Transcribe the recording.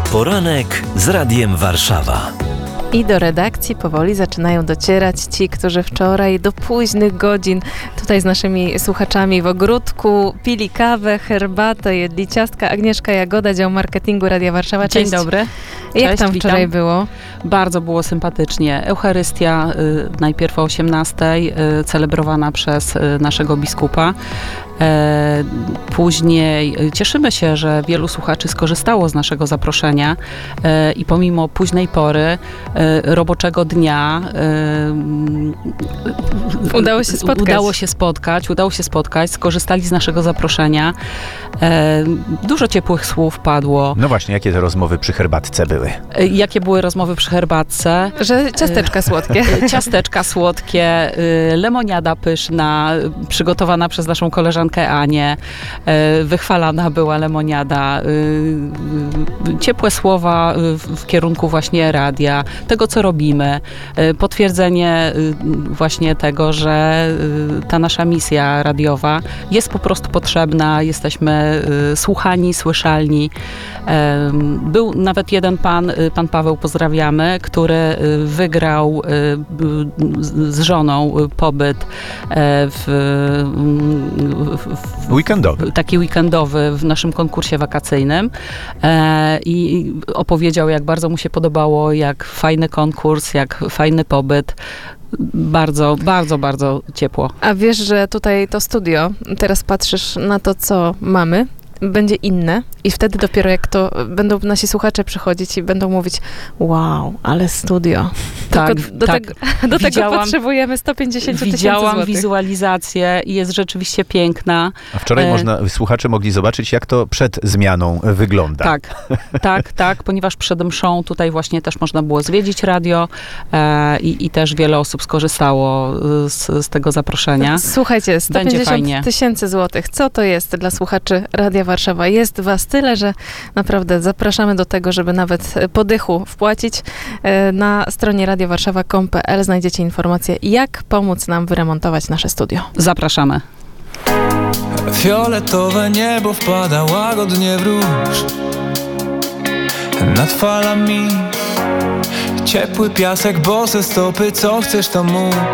Poranek z Radiem Warszawa. I do redakcji powoli zaczynają docierać ci, którzy wczoraj do późnych godzin tutaj z naszymi słuchaczami w ogródku pili kawę, herbatę, jedli ciastka. Agnieszka Jagoda, dział marketingu Radia Warszawa. Cześć. Dzień dobry. Jak Cześć, tam wczoraj witam. było? Bardzo było sympatycznie. Eucharystia najpierw o 18:00 celebrowana przez naszego biskupa. Później cieszymy się, że wielu słuchaczy skorzystało z naszego zaproszenia i pomimo późnej pory roboczego dnia udało się spotkać, skorzystali z naszego zaproszenia. Dużo ciepłych słów padło. No właśnie, jakie te rozmowy przy herbatce były? Jakie były rozmowy przy herbatce? Że ciasteczka słodkie. Ciasteczka słodkie, lemoniada pyszna, przygotowana przez naszą koleżankę Anię. Wychwalana była lemoniada. Ciepłe słowa w kierunku właśnie radia, tego co robimy. Potwierdzenie właśnie tego, że ta nasza misja radiowa jest po prostu potrzebna. Jesteśmy słuchani, słyszalni. Był nawet jeden pan Paweł, pozdrawiamy, który wygrał z żoną pobyt Weekendowy. Taki weekendowy w naszym konkursie wakacyjnym i opowiedział, jak bardzo mu się podobało, jak fajny konkurs, jak fajny pobyt. Bardzo, bardzo, bardzo ciepło. A wiesz, że tutaj to studio, teraz patrzysz na to, co mamy, będzie inne i wtedy dopiero jak to będą nasi słuchacze przychodzić i będą mówić wow, ale studio. Tak, Do tego potrzebujemy 150 000 Widziałam złotych. wizualizację i jest rzeczywiście piękna. A wczoraj słuchacze mogli zobaczyć, jak to przed zmianą wygląda. Tak, ponieważ przed mszą tutaj właśnie też można było zwiedzić radio i też wiele osób skorzystało z tego zaproszenia. Słuchajcie, 150 000 złotych. Co to jest dla słuchaczy Radia Warszawa? Jest was tyle, że naprawdę zapraszamy do tego, żeby nawet po dychu wpłacić. Na stronie radiowarszawa.com.pl znajdziecie informacje, jak pomóc nam wyremontować nasze studio. Zapraszamy. Fioletowe niebo wpada łagodnie w róż. Nad falami ciepły piasek, bose stopy, co chcesz to mów.